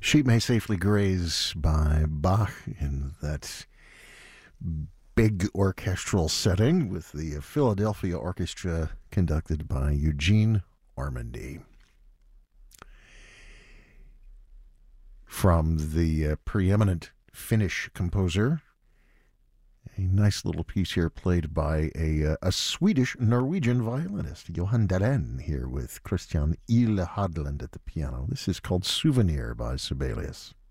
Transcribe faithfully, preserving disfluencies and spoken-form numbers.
Sheep May Safely Graze by Bach in that big orchestral setting with the Philadelphia Orchestra conducted by Eugene Ormandy. From the uh, preeminent Finnish composer, a nice little piece here played by a, uh, a Swedish-Norwegian violinist, Johan Dahren, here with Christian Ile Hadland at the piano. This is called Souvenir by Sibelius.